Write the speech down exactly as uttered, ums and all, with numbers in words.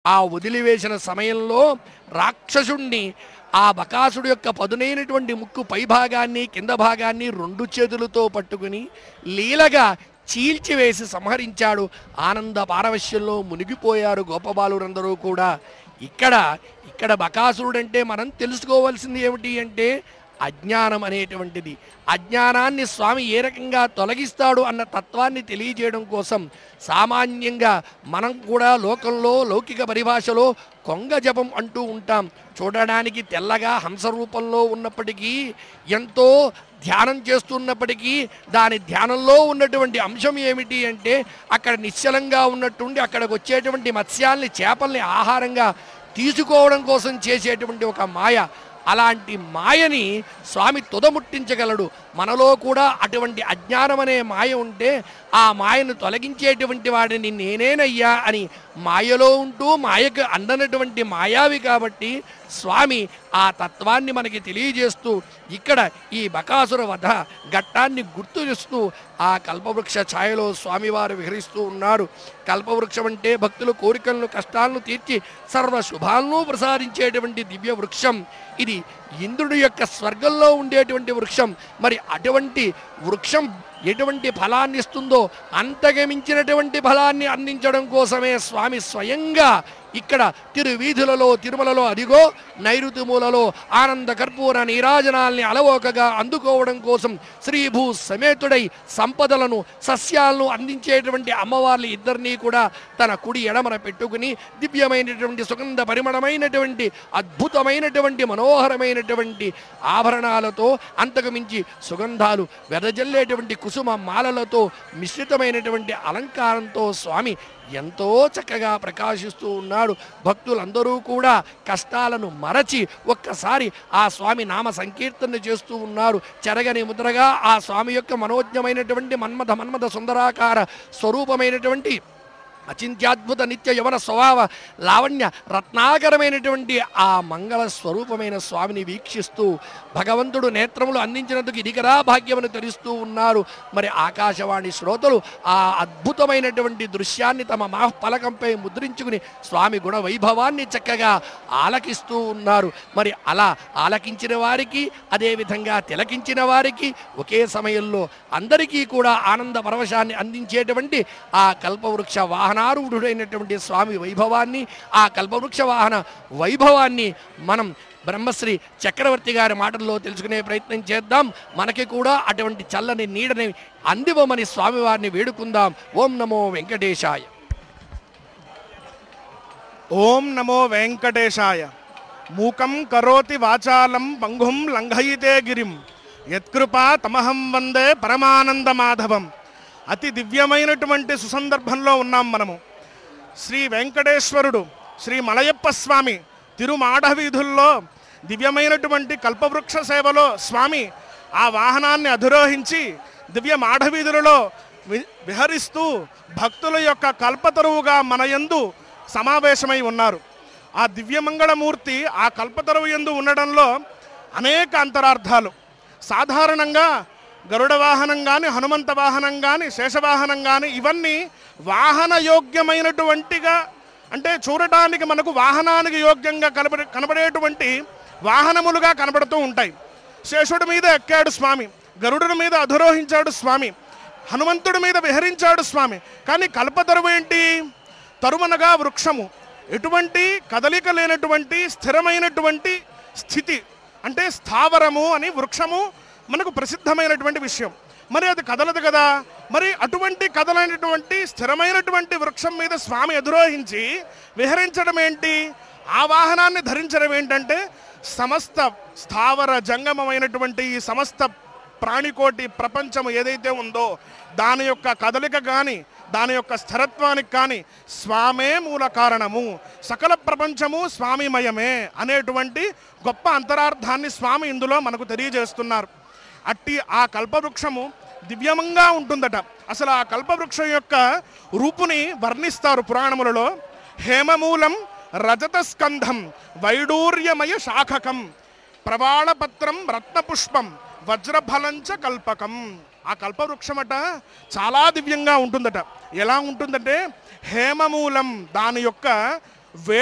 ఆ వదిలివేసిన సమయంలో రాక్షసుణ్ణి ఆ బకాసుడు యొక్క పదునైనటువంటి ముక్కు పైభాగాన్ని కింద భాగాన్ని రెండు చేతులతో పట్టుకుని లీలగా చీల్చివేసి సంహరించాడు. ఆనంద పారవశ్యంలో మునిగిపోయారు గోపబాలురందరూ కూడా. ఇక్కడ ఇక్కడ బకాసురుడంటే మనం తెలుసుకోవాల్సింది ఏమిటి అంటే అజ్ఞానం అనేటువంటిది. అజ్ఞానాన్ని స్వామి ఏ రకంగా తొలగిస్తాడు అన్న తత్వాన్ని తెలియజేయడం కోసం సామాన్యంగా మనం కూడా లోకంలో లౌకిక పరిభాషలో కొంగ జపం అంటూ ఉంటాం. చూడడానికి తెల్లగా హంస రూపంలో ఉన్నప్పటికీ, ఎంతో ధ్యానం చేస్తున్నప్పటికీ దాని ధ్యానంలో ఉన్నటువంటి అంశం ఏమిటి అంటే అక్కడ నిశ్చలంగా ఉన్నట్టుండి అక్కడికి వచ్చేటువంటి మత్స్యాల్ని చేపల్ని ఆహారంగా తీసుకోవడం కోసం చేసేటువంటి ఒక మాయ. అలాంటి మాయని స్వామి తుదముట్టించగలడు. మనలో కూడా అటువంటి అజ్ఞానం అనే మాయ ఉంటే ఆ మాయను తొలగించేటువంటి వాడిని నేనేనయ్యా అని మాయలో ఉంటూ మాయకు అందనటువంటి మాయావి కాబట్టి స్వామి ఆ తత్వాన్ని మనకి తెలియజేస్తూ ఇక్కడ ఈ బకాసుర వధ ఘట్టాన్ని గుర్తు చేస్తూ ఆ కల్పవృక్ష ఛాయలో స్వామివారు విహరిస్తూ ఉన్నారు. కల్పవృక్షం అంటే భక్తుల కోరికలను కష్టాలను తీర్చి సర్వ శుభాలను ప్రసాదించేటువంటి దివ్య వృక్షం ఇది. ఇంద్రుడి యొక్క స్వర్గంలో ఉండేటువంటి వృక్షం. మరి అటువంటి వృక్షం ఎటువంటి ఫలాన్ని ఇస్తుందో అంతగమించినటువంటి ఫలాన్ని అందించడం కోసమే స్వామి స్వయంగా ఇక్కడ తిరువీధులలో తిరుమలలో అదిగో నైరుతి మూలలో ఆనంద కర్పూర నీరాజనాల్ని అలవోకగా అందుకోవడం కోసం శ్రీభూ సమేతుడై సంపదలను సస్యాలను అందించేటువంటి అమ్మవార్లు ఇద్దరినీ కూడా తన కుడి ఎడమన పెట్టుకుని దివ్యమైనటువంటి సుగంధ పరిమళమైనటువంటి అద్భుతమైనటువంటి మనోహరమైనటువంటి ఆభరణాలతో అంతకు మించి సుగంధాలు వెదజల్లేటువంటి కుసుమ మాలలతో మిశ్రితమైనటువంటి అలంకారంతో స్వామి ఎంతో చక్కగా ప్రకాశిస్తూ ఉన్నాడు. భక్తులందరూ కూడా కష్టాలను మరచి ఒక్కసారి ఆ స్వామి నామ సంకీర్తన చేస్తూ ఉన్నారు. చెరగని ముద్రగా ఆ స్వామి యొక్క మనోజ్ఞమైనటువంటి మన్మథ మన్మథ సుందరాకార స్వరూపమైనటువంటి అచింత్యాద్భుత నిత్య యవన స్వభావ లావణ్య రత్నాకరమైనటువంటి ఆ మంగళ స్వరూపమైన స్వామిని వీక్షిస్తూ భగవంతుడు నేత్రములు అందించినందుకు ఇదిగరా భాగ్యమని తెలుస్తూ ఉన్నారు. మరి ఆకాశవాణి శ్రోతలు ఆ అద్భుతమైనటువంటి దృశ్యాన్ని తమ మాహ్పలకంపై ముద్రించుకుని స్వామి గుణ వైభవాన్ని చక్కగా ఆలకిస్తూ ఉన్నారు. మరి అలా ఆలకించిన వారికి అదేవిధంగా తిలకించిన వారికి ఒకే సమయంలో అందరికీ కూడా ఆనంద పరవశాన్ని అందించేటువంటి ఆ కల్పవృక్ష వాహనారూఢుడైనటువంటి స్వామి వైభవాన్ని ఆ కల్పవృక్ష వాహన వైభవాన్ని మనం బ్రహ్మశ్రీ చక్రవర్తి గారి మాటల్లో తెలుసుకునే ప్రయత్నం చేద్దాం. మనకి కూడా అటువంటి చల్లని నీడని అందివమని స్వామివారిని వేడుకుందాం. ఓం నమో వెంకటేశాయ. ఓం నమో వెంకటేశాయ. మూకం కరోతి వాచాలం పంగుం లంఘయితే గిరిం యత్కృపా తమహం వందే పరమానంద మాధవం. అతి దివ్యమైనటువంటి సుసందర్భంలో ఉన్నాం మనము. శ్రీ వెంకటేశ్వరుడు శ్రీ మలయప్ప స్వామి తిరుమాడవీధుల్లో దివ్యమైనటువంటి కల్పవృక్ష సేవలో స్వామి ఆ వాహనాన్ని అధిరోహించి దివ్య మాడవీధులలో విహరిస్తూ భక్తుల యొక్క కల్పతరువుగా మన యందు సమావేశమై ఉన్నారు. ఆ దివ్యమంగళమూర్తి ఆ కల్పతరువు యందు ఉండడంలో అనేక అంతరార్థాలు. సాధారణంగా గరుడ వాహనం కానీ హనుమంత వాహనం కానీ శేషవాహనం కానీ ఇవన్నీ వాహన యోగ్యమైనటువంటిగా అంటే చూడటానికి మనకు వాహనానికి యోగ్యంగా కనబడే కనబడేటువంటి వాహనములుగా కనబడుతూ ఉంటాయి. శేషుడి మీద ఎక్కాడు స్వామి, గరుడుడి మీద అధిరోహించాడు స్వామి, హనుమంతుడి మీద విహరించాడు స్వామి. కానీ కల్పతరువు ఏంటి? తరుమనగా వృక్షము, ఎటువంటి కదలిక లేనటువంటి స్థిరమైనటువంటి స్థితి అంటే స్థావరము అని వృక్షము మనకు ప్రసిద్ధమైనటువంటి విషయం. మరి అది కదలదు కదా. మరి అటువంటి కదలైనటువంటి స్థిరమైనటువంటి వృక్షం మీద స్వామి అధిరోహించి విహరించడం ఏంటి? ఆ వాహనాన్ని ధరించడం ఏంటంటే సమస్త స్థావర జంగమమైనటువంటి ఈ సమస్త ప్రాణికోటి ప్రపంచం ఏదైతే ఉందో దాని యొక్క కదలిక కానీ దాని యొక్క స్థిరత్వానికి కానీ స్వామే మూల కారణము, సకల ప్రపంచము స్వామిమయమే అనేటువంటి గొప్ప అంతరార్థాన్ని స్వామి ఇందులో మనకు తెలియజేస్తున్నారు. అట్టి ఆ కల్పవృక్షము దివ్యమంగా ఉంటుందట. అసలు ఆ కల్పవృక్షం యొక్క రూపుని వర్ణిస్తారు పురాణములలో. హేమమూలం రజత స్కంధం వైడూర్యమయ శాఖకం ప్రవాళపత్రం రత్నపుష్పం వజ్రఫలంచ కల్పకం. ఆ కల్పవృక్షమట చాలా దివ్యంగా ఉంటుందట. ఎలా ఉంటుందంటే హేమమూలం దాని యొక్క వే